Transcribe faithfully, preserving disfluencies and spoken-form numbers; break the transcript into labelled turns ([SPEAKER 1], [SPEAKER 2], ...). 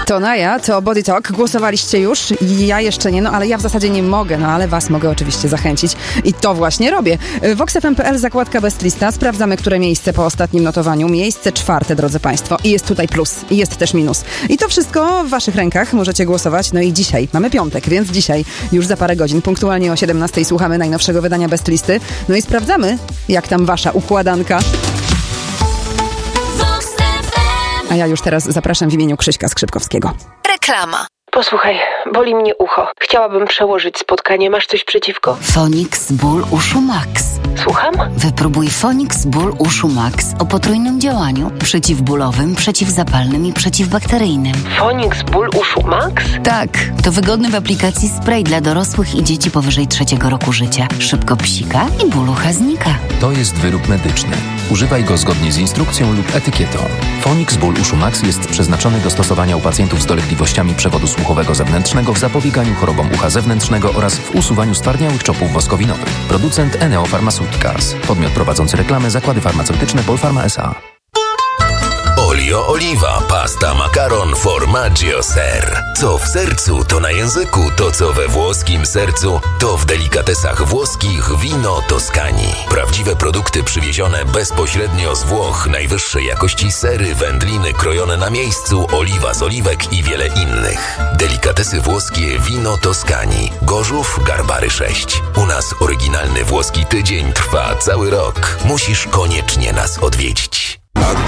[SPEAKER 1] To Naja, to Body Talk. Głosowaliście już? Ja jeszcze nie, no ale ja w zasadzie nie mogę, no ale was mogę oczywiście zachęcić. I to właśnie robię. vox f m kropka p l, zakładka Best Lista. Sprawdzamy, które miejsce po ostatnim notowaniu. Miejsce czwarte, drodzy państwo. I jest tutaj plus. I jest też minus. I to wszystko w waszych rękach. Możecie głosować. No i dzisiaj, mamy piątek, więc dzisiaj, już za parę godzin, punktualnie o siedemnastej słuchamy najnowszego wydania Best Listy. No i sprawdzamy, jak tam wasza układanka. A ja już teraz zapraszam w imieniu Krzyśka Skrzypkowskiego.
[SPEAKER 2] Reklama.
[SPEAKER 3] Posłuchaj, boli mnie ucho. Chciałabym przełożyć spotkanie. Masz coś przeciwko?
[SPEAKER 2] Fonix Ból Uszu Max.
[SPEAKER 3] Słucham?
[SPEAKER 2] Wypróbuj Fonix Ból Uszu Max o potrójnym działaniu. Przeciwbólowym, przeciwzapalnym i przeciwbakteryjnym.
[SPEAKER 3] Fonix Ból Uszu Max?
[SPEAKER 2] Tak, to wygodny w aplikacji spray dla dorosłych i dzieci powyżej trzeciego roku życia. Szybko psika i ból ucha znika.
[SPEAKER 4] To jest wyrób medyczny. Używaj go zgodnie z instrukcją lub etykietą. Fonix Ból Uszu Max jest przeznaczony do stosowania u pacjentów z dolegliwościami przewodu słuchowego zewnętrznego w zapobieganiu chorobom ucha zewnętrznego oraz w usuwaniu stwardniałych czopów woskowinowych. Producent Eneo Pharmaceuticals. Podmiot prowadzący reklamę Zakłady Farmaceutyczne Polpharma S A.
[SPEAKER 5] Olio Oliva, pasta makaron formaggio ser. Co w sercu, to na języku, to co we włoskim sercu, to w delikatesach włoskich wino Toskanii. Prawdziwe produkty przywiezione bezpośrednio z Włoch, najwyższej jakości sery, wędliny krojone na miejscu, oliwa z oliwek i wiele innych. Delikatesy włoskie wino Toskanii. Gorzów, Garbary sześć. U nas oryginalny włoski tydzień trwa cały rok. Musisz koniecznie nas odwiedzić.